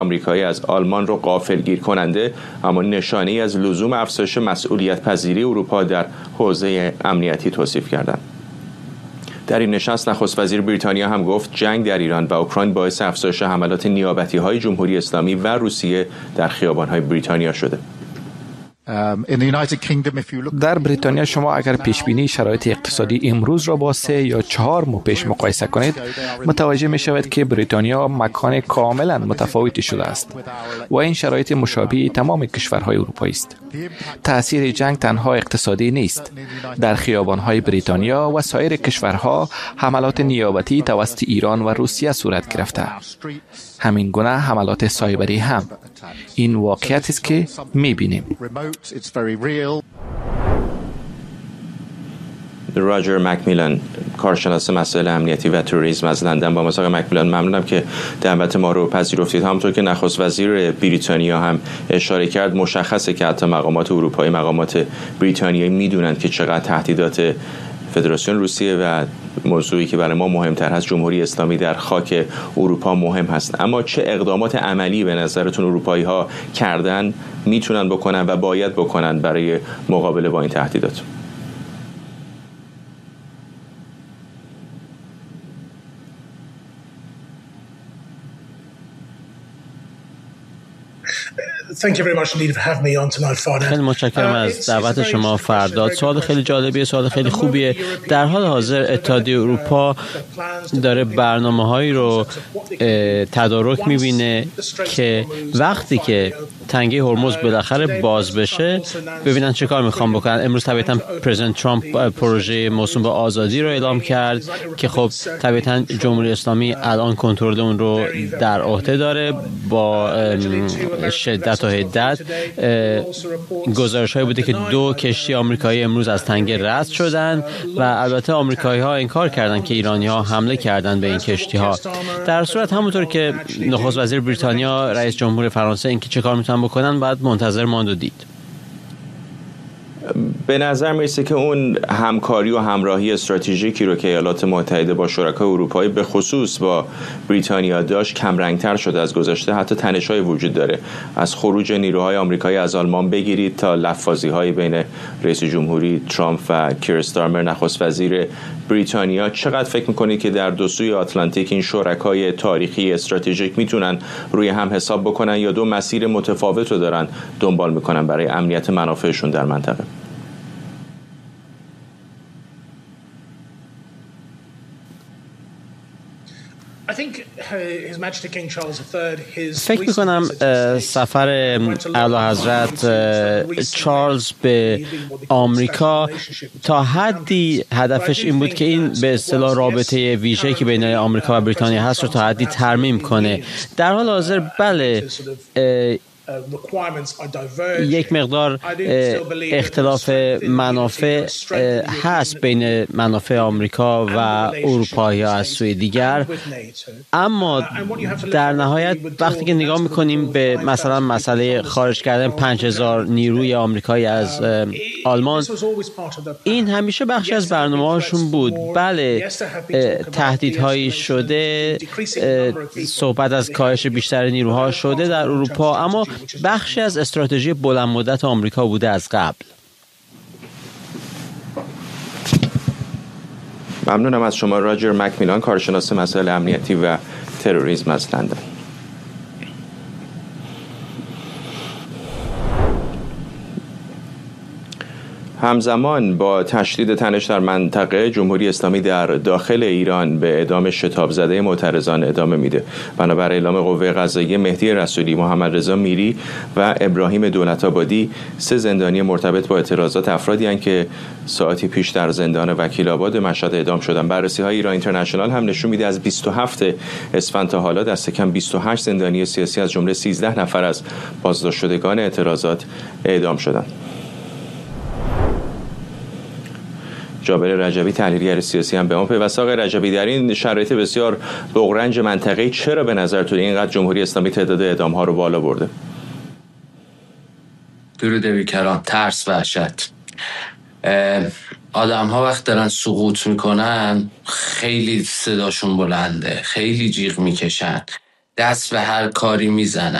آمریکایی از آلمان رو غافلگیر کننده اما نشانه‌ای از لزوم افزایش مسئولیت پذیری اروپا در حوزه امنیتی توصیف کردند. در این نشست نخست وزیر بریتانیا هم گفت جنگ در ایران و اوکراین باعث افزایش حملات نیابتی‌های جمهوری اسلامی و روسیه در خیابان‌های بریتانیا شده. در بریتانیا شما اگر پیشبینی شرایط اقتصادی امروز را با 3 یا 4 ماه پیش مقایسه کنید، متوجه می شود که بریتانیا مکان کاملا متفاوتی شده است و این شرایط مشابه تمام کشورهای اروپایی است. تأثیر جنگ تنها اقتصادی نیست. در خیابان‌های بریتانیا و سایر کشورها حملات نیابتی توسط ایران و روسیه صورت گرفته. همین گونه حملات سایبری هم. این واقعیت است که می‌بینیم. راجر مکمیلن، کارشناس مسائل امنیتی و تروریسم از لندن، با مساق مکمیلن ممنونم که دعوت ما رو پذیرفتید. همونطور که نخست وزیر بریتانیا هم اشاره کرد، مشخصه که حتی مقامات اروپایی، مقامات بریتانیایی میدونن که چقدر تهدیدات فدراسیون روسیه و موضوعی که برای ما مهمتر هست جمهوری اسلامی در خاک اروپا مهم هست. اما چه اقدامات عملی به نظرتون اروپایی ها کردن، میتونن بکنن و باید بکنن برای مقابله با این تهدیدات؟ خیلی متشکرم از دعوت شما فرداد. سوال خیلی جالبیه، سوال خیلی خوبیه. در حال حاضر اتحادیه اروپا داره برنامه‌هایی رو تدارک می‌بینه که وقتی که تنگه هرمز بالاخره باز بشه ببینن چه کار میخوان بکنن. امروز طبیعتاً پرزیدنت ترامپ پروژه موسوم به آزادی رو اعلام کرد که خب طبیعتاً جمهوری اسلامی الان کنترل اون رو در عهده داره. با شدت و حدت گزارش‌هایی بوده که 2 کشتی آمریکایی امروز از تنگه رد شدن و البته آمریکایی‌ها انکار کردن که ایرانی‌ها حمله کردن به این کشتی‌ها. در صورت همونطور که نخست وزیر بریتانیا، رئیس جمهور فرانسه اینکه چه کار میتونن بکنن باید منتظر ماند و دید. به نظر میرسه که اون همکاری و همراهی استراتژیکی رو که ایالات متحده با شرکای اروپایی به خصوص با بریتانیا داشت کم رنگتر شده از گذشته. حتی تنش‌های وجود داره، از خروج نیروهای آمریکایی از آلمان بگیرید تا لفاظی‌های بین رئیس جمهوری ترامپ و کیر استارمر نخست وزیر بریتانیا. چقدر فکر میکنید که در دو سوی آتلانتیک این شرکای تاریخی استراتژیک میتونن روی هم حساب بکنن یا دو مسیر متفاوت رو دارن دنبال میکنن برای امنیت منافعشون در منطقه؟ فکر میکنم سفر اعلیحضرت چارلز به آمریکا تا حدی هدفش این بود که این به اصطلاح رابطه ویژه‌ای که بین آمریکا و بریتانیا هست رو تا حدی ترمیم کنه. در حال حاضر بله یک مقدار اختلاف منافع هست بین منافع آمریکا و اروپایی ها از سوی دیگر، اما در نهایت وقتی که نگاه میکنیم به مثلا مسئله خارج کردن 5000 نیروی آمریکایی از آلمان، این همیشه بخشی از برنامه هاشون بود. بله تهدیدهایی شده، صحبت از کاهش بیشتر نیروها شده در اروپا، اما بخشی از استراتژی بلند مدت آمریکا بوده از قبل. ممنونم از شما راجر مکمیلان، کارشناس مسائل امنیتی و تروریسم از لندن. همزمان با تشدید تنش در منطقه، جمهوری اسلامی در داخل ایران به اعدام شتاب زده معترضان ادامه میده. بنابر اعلام قوه قضاییه، مهدی رسولی، محمد رضا میری و ابراهیم دولت‌آبادی 3 زندانی مرتبط با اعتراضات افرادی هستند که ساعتی پیش در زندان وکیل آباد مشهد اعدام شدند. بررسی‌های ایران اینترنشنال هم نشون میده از 27 اسفند تا حالا دست کم 28 زندانی سیاسی از جمله 13 نفر از بازداشت شدگان اعتراضات اعدام شدند. جابر رجبی، تحلیلگر سیاسی هم به ما پیوسته. آقای رجبی، در این شرایط بسیار بغرنج منطقه‌ای چرا به نظرتون اینقدر جمهوری اسلامی تعداد اعدام‌ها رو بالا برده؟ درود بیکران، ترس، وحشت. آدم‌ها وقت دارن سقوط میکنن خیلی صداشون بلنده، خیلی جیغ میکشن. دست به هر کاری میزنن.